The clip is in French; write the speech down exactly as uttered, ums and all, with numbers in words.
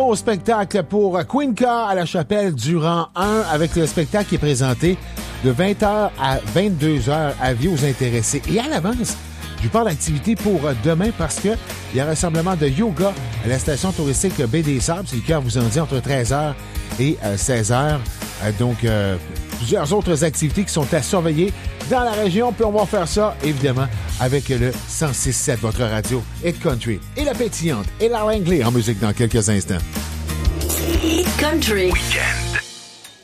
Au spectacle pour Queen K à la Chapelle du rang un, avec le spectacle qui est présenté de vingt heures à vingt-deux heures, avis aux intéressés. Et à l'avance, je vous parle d'activité pour demain parce que il y a un rassemblement de yoga à la station touristique Baie des Sables. C'est le cœur vous en dit entre treize heures et seize heures. Donc, euh, plusieurs autres activités qui sont à surveiller dans la région. Puis on va faire ça, évidemment, avec le cent six sept, votre radio Hit Country. Et la pétillante et la Langley en musique dans quelques instants. Hit Country. Weekend.